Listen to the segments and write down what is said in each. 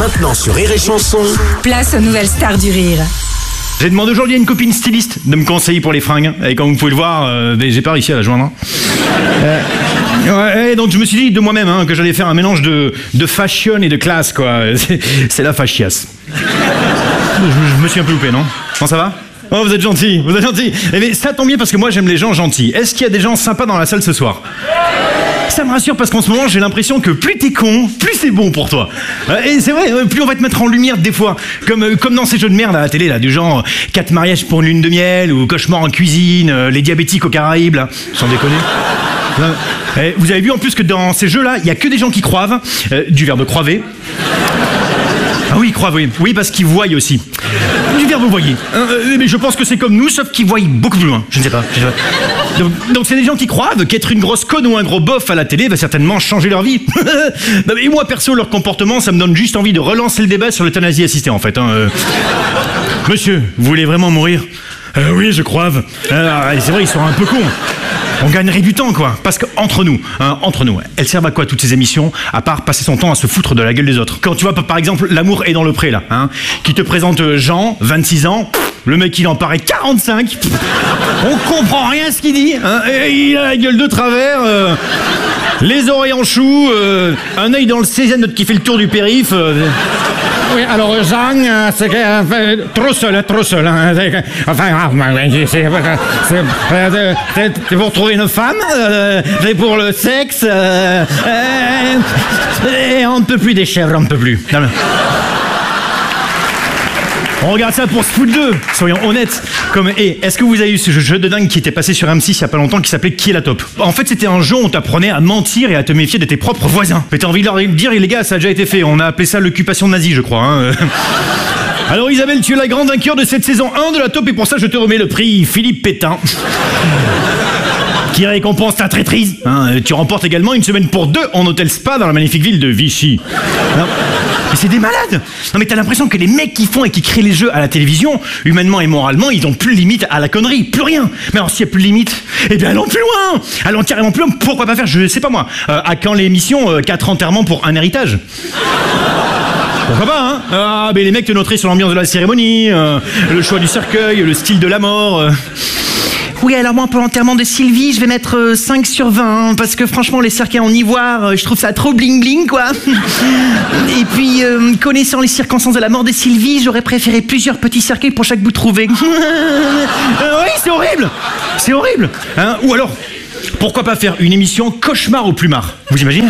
Maintenant sur Rire et Chanson. Place aux nouvelles stars du rire. J'ai demandé aujourd'hui à une copine styliste de me conseiller pour les fringues. Et comme vous pouvez le voir, j'ai pas réussi à la joindre. Et donc je me suis dit de moi-même que j'allais faire un mélange de fashion et de classe, quoi. C'est la fachiasse. Je me suis un peu loupé, non? Comment ça va? Oh, vous êtes gentil, vous êtes gentil. Mais ça tombe bien parce que moi j'aime les gens gentils. Est-ce qu'il y a des gens sympas dans la salle ce soir? Ça me rassure parce qu'en ce moment j'ai l'impression que plus t'es con, plus c'est bon pour toi. Et c'est vrai, plus on va te mettre en lumière des fois. Comme dans ces jeux de merde à la télé là, du genre 4 mariages pour une lune de miel ou cauchemar en cuisine, les diabétiques aux Caraïbes là, sans déconner. Et vous avez vu en plus que dans ces jeux là, il y a que des gens qui croivent, du verbe croiver. Ah oui, croivent, oui. Oui, parce qu'ils voient aussi. Du verbe voyer. Mais je pense que c'est comme nous, sauf qu'ils voient beaucoup plus loin. Je ne sais pas. Donc c'est des gens qui croivent qu'être une grosse conne ou un gros bof à la télé va certainement changer leur vie. Et moi, perso, leur comportement, ça me donne juste envie de relancer le débat sur l'euthanasie assistée, en fait. Monsieur, vous voulez vraiment mourir? Oui, je croive. C'est vrai, ils sont un peu cons. On gagnerait du temps, quoi. Parce qu'entre nous, elles servent à quoi toutes ces émissions, à part passer son temps à se foutre de la gueule des autres? Quand tu vois, par exemple, L'amour est dans le pré, là, qui te présente Jean, 26 ans, le mec il en paraît 45, on comprend rien à ce qu'il dit, et il a la gueule de travers, les oreilles en chou, un œil dans le 16e qui fait le tour du périph'. Oui, alors Jean, c'est trop seul. Enfin, c'est pour trouver une femme, c'est pour le sexe, et on ne peut plus des chèvres, on ne peut plus. Non, mais... On regarde ça pour se foutre d'eux, soyons honnêtes. Est-ce que vous avez eu ce jeu de dingue qui était passé sur M6 il y a pas longtemps qui s'appelait Qui est la top? En fait, c'était un jeu où on t'apprenait à mentir et à te méfier de tes propres voisins. Mais t'as envie de leur dire, les gars, ça a déjà été fait. On a appelé ça l'occupation nazie, je crois. Alors Isabelle, tu es la grande vainqueur de cette saison 1 de la top et pour ça, je te remets le prix Philippe Pétain. Qui récompense ta traîtrise. Tu remportes également une semaine pour 2 en hôtel spa dans la magnifique ville de Vichy. Mais c'est des malades. Non mais t'as l'impression que les mecs qui font et qui créent les jeux à la télévision, humainement et moralement, ils ont plus de limite à la connerie, plus rien. Mais alors s'il y a plus de limite, eh bien allons plus loin. Allons carrément plus loin. Pourquoi pas faire, je sais pas moi, à quand l'émission 4 enterrements pour un héritage? Pourquoi pas, Ah, mais les mecs te noteraient sur l'ambiance de la cérémonie, le choix du cercueil, le style de la mort. Oui, alors moi, pour l'enterrement de Sylvie, je vais mettre 5 sur 20, parce que franchement, les cercueils en ivoire, je trouve ça trop bling-bling, quoi. Et puis, connaissant les circonstances de la mort de Sylvie, j'aurais préféré plusieurs petits cercueils pour chaque bout trouvé. Oui, c'est horrible. C'est horrible. Ou alors, pourquoi pas faire une émission cauchemar au plumard? Vous imaginez?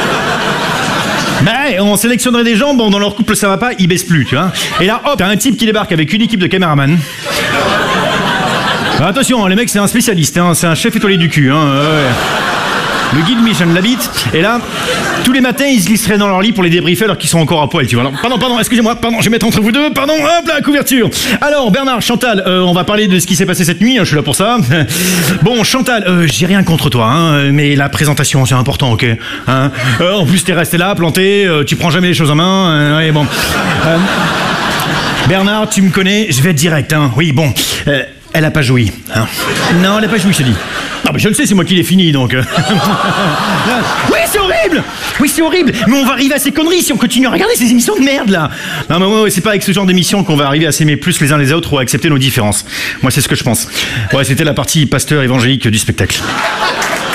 On sélectionnerait des gens, bon, dans leur couple ça va pas, ils baissent plus, tu vois. Et là, hop, t'as un type qui débarque avec une équipe de caméramans. Attention, les mecs, c'est un spécialiste, c'est un chef étoilé du cul. Le guide Michel Labitte. Et là, tous les matins, ils se glisseraient dans leur lit pour les débriefer alors qu'ils sont encore à poil, tu vois. Alors, pardon, excusez-moi, je vais mettre entre vous deux, pardon, hop là, couverture. Alors, Bernard, Chantal, on va parler de ce qui s'est passé cette nuit, je suis là pour ça. Bon, Chantal, j'ai rien contre toi, mais la présentation, c'est important, ok, en plus, t'es resté là, planté, tu prends jamais les choses en main, ouais, bon. Bernard, tu me connais, je vais être direct, oui, bon... Elle a pas joui. Non, elle a pas joui, je te dis. Non, mais je le sais, c'est moi qui l'ai fini, donc... Oui, c'est horrible. Oui, c'est horrible. Mais on va arriver à ces conneries si on continue à regarder ces émissions de merde, là. Non, mais ouais, c'est pas avec ce genre d'émission qu'on va arriver à s'aimer plus les uns les autres ou à accepter nos différences. Moi, c'est ce que je pense. Ouais, c'était la partie pasteur évangélique du spectacle.